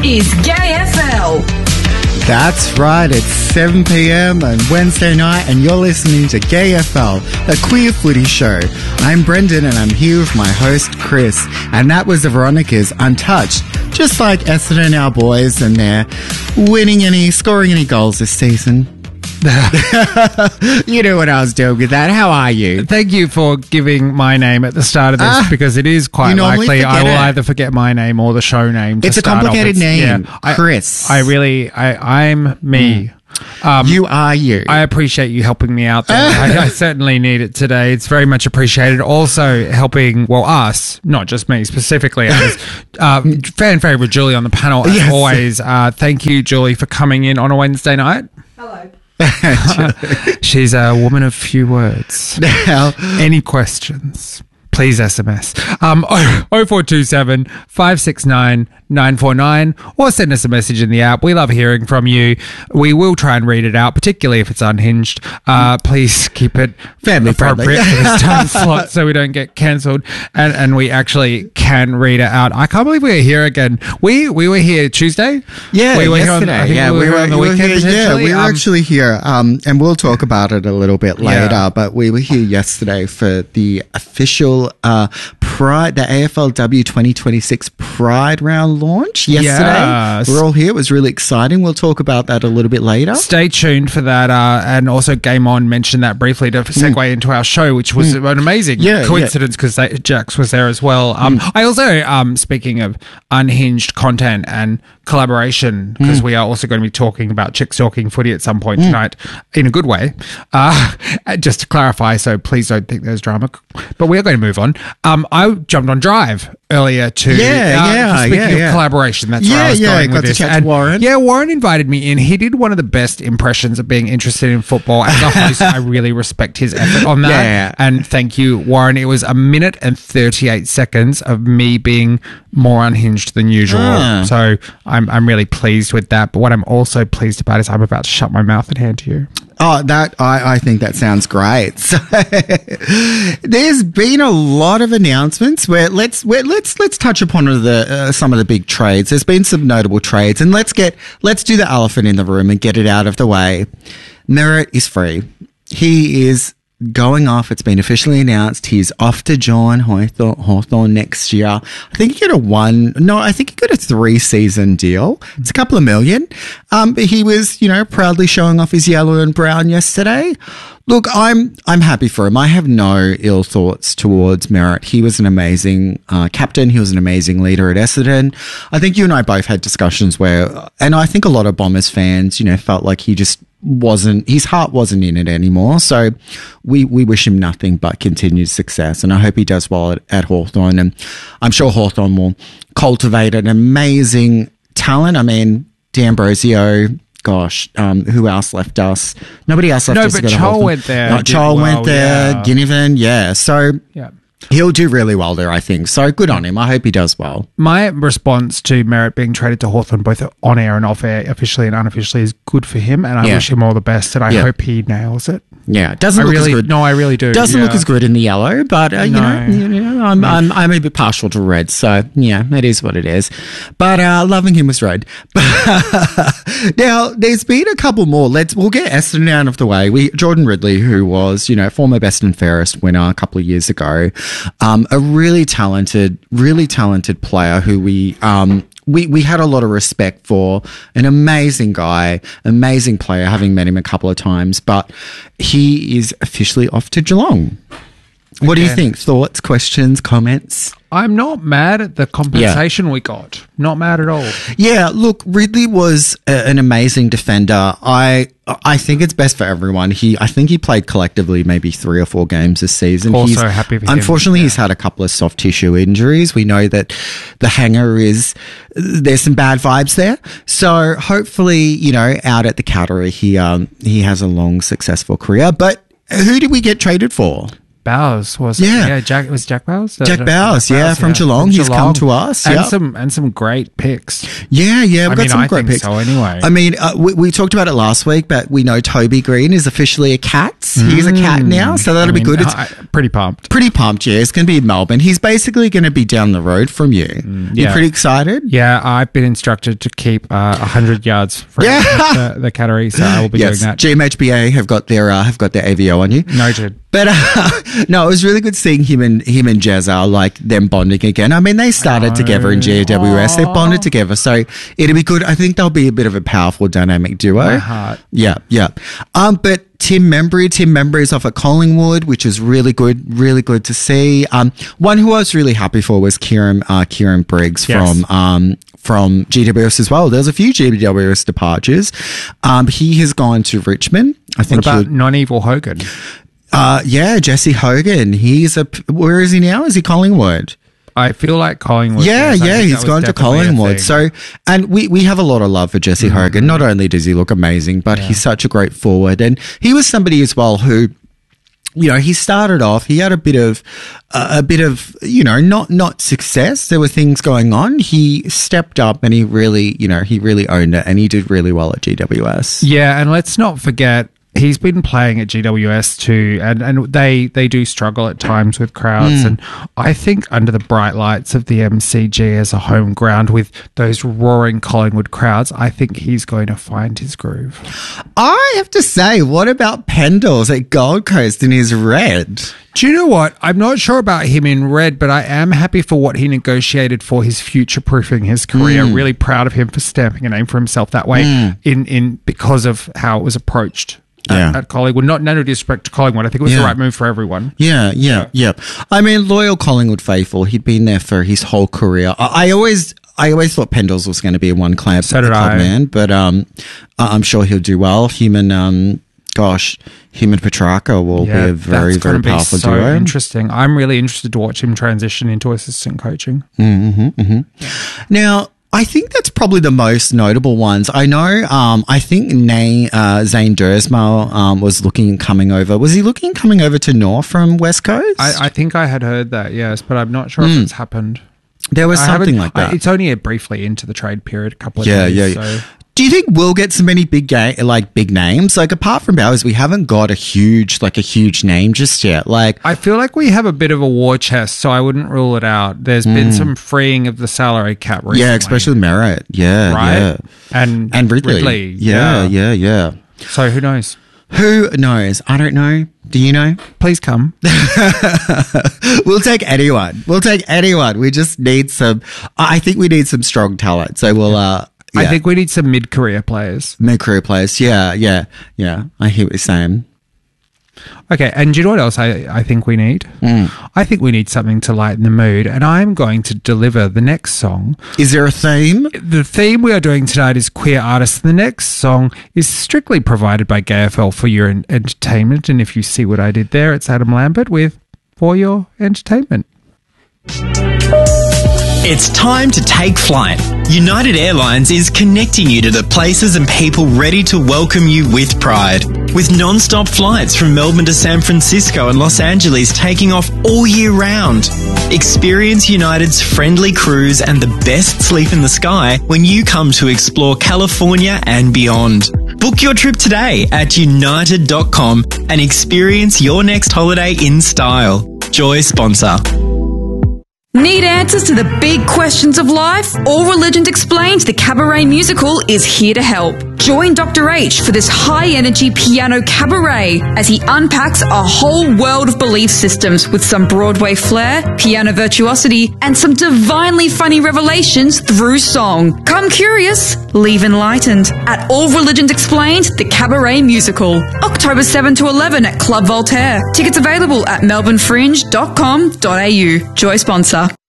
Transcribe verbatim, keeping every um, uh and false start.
is Gay F L. That's right, it's seven p.m. on Wednesday night and you're listening to Gay F L, a queer footy show. I'm Brendan and I'm here with my host Chris, and that was the Veronica's Untouched, just like Essendon, our boys, and they're winning any, scoring any goals this season. You know what I was doing with that. How are you? Thank you for giving my name at the start of this Ah, because it is quite you normally likely I will forget it. either forget my name or the show name. To It's a start off. complicated It's- name, I- Chris. I, really, I, I'm me. Um, You are you. I appreciate you helping me out there. I, I certainly need it today. It's very much appreciated. Also helping, well, us, not just me specifically, as uh, fan favourite Julie on the panel as Yes. always. Uh, thank you, Julie, for coming in on a Wednesday night. Hello. She's a woman of few words. Now, Any questions? Please S M S. Um, oh four two seven, five six nine, nine four nine or send us a message in the app. We love hearing from you. We will try and read it out, particularly if it's unhinged. Uh, please keep it Family appropriate friendly. for this time slot so we don't get cancelled and, and we actually can read it out. I can't believe we're here again. We we were here Tuesday. Yeah, we were here on, yesterday. I think yeah, we were, here on the we were weekend. here- yeah, potentially. we were Um, actually here, um, and we'll talk about it a little bit later. Yeah. But we were here yesterday for the official uh, Pride, the A F L W twenty twenty-six Pride Round launch yesterday. Yes. We're all here. It was really exciting. We'll talk about that a little bit later. Stay tuned for that. Uh, and also, Game On mentioned that briefly to segue into our show, which was an amazing Mm. Yeah, coincidence because Jax was there as well. Um, Mm. I also, um, speaking of unhinged content and collaboration, because Mm. we are also going to be talking about Chicks Talking Footy at some point tonight in a good way. Uh, just to clarify, so please don't think there's drama. But we are going to move on. Um, I jumped on Drive earlier to Yeah, uh, yeah, speaking yeah, of yeah. collaboration. That's where Yeah, I was yeah, going got with to this. chat to And Warren. yeah, Warren invited me in. He did one of the best impressions of being interested in football. As a host, I really respect his effort on that. Yeah. And thank you, Warren. It was a minute and thirty-eight seconds of me being more unhinged than usual. Ah. So I'm I'm really pleased with that. But what I'm also pleased about is I'm about to shut my mouth and hand to you. Oh, that I, I think that sounds great. So, there's been a lot of announcements where let's where, let's let's touch upon the uh, some of the big trades. There's been some notable trades, and let's get let's do the elephant in the room and get it out of the way. Merritt is free. He is going off. It's been officially announced. He's off to join Hawthorn, Hawthorn next year. I think he got a one, no, I think he got a three season deal. It's a couple of million. Um, but he was, you know, proudly showing off his yellow and brown yesterday. Look, I'm I'm happy for him. I have no ill thoughts towards Merritt. He was an amazing uh, captain. He was an amazing leader at Essendon. I think you and I both had discussions where, and I think a lot of Bombers fans, you know, felt like he just wasn't, his heart wasn't in it anymore. So we we wish him nothing but continued success, and I hope he does well at, at Hawthorn. And I'm sure Hawthorn will cultivate an amazing talent. I mean, D'Ambrosio. Gosh, um, who else left us? Nobody else left No, us. to but go to Chol Hawthorn. went there, No, did Chol well, went there. yeah. Ginnivan, yeah. So Yeah. he'll do really well there, I think. So good on him. I hope he does well. My response to Merritt being traded to Hawthorn, both on air and off air, officially and unofficially, is good for him, and I Yeah. wish him all the best, and I Yeah. hope he nails it. Yeah, doesn't I look really, as good. no, I really do. Doesn't yeah. look as good in the yellow, but uh, you, No. know, you know, I'm, I'm I'm a bit partial to red, so yeah, it is what it is. But uh, loving him was red. Now, there's been a couple more. Let's we'll get Essendon out of the way. We Jordan Ridley, who was you know former best and fairest winner a couple of years ago, um, a really talented, really talented player who we um. We we had a lot of respect for, an amazing guy, amazing player, having met him a couple of times, but he is officially off to Geelong. What do you Okay. think? Thoughts, questions, comments? I'm not mad at the compensation we got. Not mad at all. Yeah, look, Ridley was a, an amazing defender. I I think it's best for everyone. He I think he played collectively maybe three or four games this season. Also he's, happy for him, Unfortunately, yeah. he's had a couple of soft tissue injuries. We know that the hanger is there's some bad vibes there. So hopefully, you know, out at the Cattery, he um he has a long, successful career. But who did we get traded for? Bowers was it? Yeah. yeah. Jack it was Jack Bowers. Jack Uh, Bowers, yeah, from Geelong. He's come to us, and yep. some and some great picks. Yeah, yeah, we've I got mean, some I great think picks. so anyway. I mean, uh, we, we talked about it last week, but we know Toby Green is officially a Cats. He's a cat now, so that'll I be mean, good. It's I, pretty pumped. pretty pumped, yeah. It's going to be in Melbourne. He's basically going to be down the road from you. You yeah. pretty excited? Yeah, I've been instructed to keep uh, one hundred yards from Yeah. the, the cattery, so I will be Yes, doing that. G M H B A have got their uh, have got their A V O on you. Noted. But uh, no, it was really good seeing him and him and Jezza, like them bonding again. I mean, they started together in G W S. They bonded together, so it'll be good. I think they'll be a bit of a powerful dynamic duo. My heart. Yeah, yeah. Um, but Tim Membry, Tim Membry is off at Collingwood, which is really good, really good to see. Um, one who I was really happy for was Kieran uh, Kieran Briggs Yes. from um from G W S as well. There's a few G W S departures. Um, he has gone to Richmond. I What think about he'll- non-evil Hogan? uh, yeah, Jesse Hogan. He's a. Where is he now? Is he Collingwood? I feel like Collingwood. Yeah, yes, I yeah, think he's that gone was to definitely a Collingwood. thing. So, and we, we have a lot of love for Jesse Mm-hmm. Hogan. Not only does he look amazing, but he's such a great forward. And he was somebody as well who, you know, he started off, he had a bit of, uh, a bit of, you know, not, not success. There were things going on. He stepped up and he really, you know, he really owned it and he did really well at G W S. Yeah, and let's not forget he's been playing at G W S too, and, and they, they do struggle at times with crowds. Mm. And I think under the bright lights of the M C G as a home ground with those roaring Collingwood crowds, I think he's going to find his groove. I have to say, what about Pendles at Gold Coast in his red? Do you know what? I'm not sure about him in red, but I am happy for what he negotiated for his future-proofing his career. Mm. Really proud of him for stamping a name for himself that way in, in because of how it was approached at, Yeah. at Collingwood. Not no disrespect to Collingwood. I think it was Yeah. the right move for everyone. Yeah, yeah, yeah. I mean, loyal Collingwood faithful. He'd been there for his whole career. I, I always, I always thought Pendles was going to be a one club, So did club I. man, but um, I- I'm sure he'll do well. Him and um, gosh, him and Petrarca will be a very, that's very gonna be powerful so duo. interesting. I'm really interested to watch him transition into assistant coaching. Now, I think that's probably the most notable ones. I know, um, I think Nay, uh, Zane Dursma um, was looking coming over. Was he looking coming over to North from West Coast? I, I think I had heard that, yes, but I'm not sure if it's happened. there was I something haven't- like that. I, it's only a briefly into the trade period, a couple of Yeah, days. yeah, yeah. So. Do you think we'll get so many big ga- like big names? Like apart from Bowers, we haven't got a huge like a huge name just yet. Like I feel like we have a bit of a war chest, so I wouldn't rule it out. There's been some freeing of the salary cap recently. yeah, especially Merritt. Yeah, right? yeah, And and Ridley. Yeah, yeah, yeah, So who knows? Who knows? I don't know. Do you know? Please come. We'll take anyone. We'll take anyone. We just need some. I think we need some strong talent. So we'll. uh yeah. I think we need some mid-career players. mid-career players. Yeah, yeah, yeah. I hear what you're saying. Okay, and do you know what else I, I think we need? Mm. I think we need something to lighten the mood, and I'm going to deliver the next song. Is there a theme? The theme we are doing tonight is queer artists. The next song is strictly provided by Gay F L for your en- entertainment, and if you see what I did there, it's Adam Lambert with For Your Entertainment. It's time to take flight. United Airlines is connecting you to the places and people ready to welcome you with pride. With non-stop flights from Melbourne to San Francisco and Los Angeles taking off all year round. Experience United's friendly crews and the best sleep in the sky when you come to explore California and beyond. Book your trip today at united dot com and experience your next holiday in style. Joy sponsor. Need answers to the big questions of life? All Religions Explained, the cabaret musical, is here to help. Join Doctor H for this high-energy piano cabaret as he unpacks a whole world of belief systems with some Broadway flair, piano virtuosity, and some divinely funny revelations through song. Come curious, leave enlightened at All Religions Explained, the cabaret musical. October seventh to eleven at Club Voltaire. Tickets available at melbourne fringe dot com dot a u. Joy sponsor.